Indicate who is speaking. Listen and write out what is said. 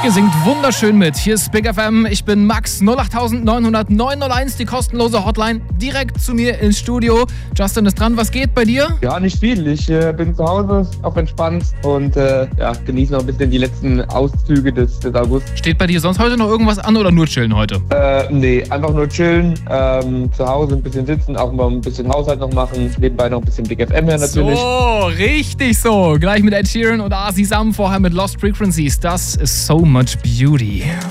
Speaker 1: Ihr singt wunderschön mit. Hier ist Big FM. Ich bin Max 08900 901, die kostenlose Hotline, direkt zu mir ins Studio. Justin ist dran. Was geht bei dir?
Speaker 2: Ja, nicht viel. Ich bin zu Hause, auf entspannt und genieße noch ein bisschen die letzten Auszüge des August.
Speaker 1: Steht bei dir sonst heute noch irgendwas an oder nur chillen heute?
Speaker 2: Nee, einfach nur chillen, zu Hause ein bisschen sitzen, auch mal ein bisschen Haushalt noch machen, nebenbei noch ein bisschen Big FM her natürlich.
Speaker 1: So, richtig so. Gleich mit Ed Sheeran und Asi Sam, vorher mit Lost Frequencies. Das ist So Much Beauty.